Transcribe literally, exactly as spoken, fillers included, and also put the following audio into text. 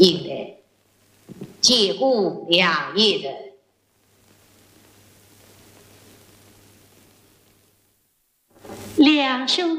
应的几乎两亿人。两兄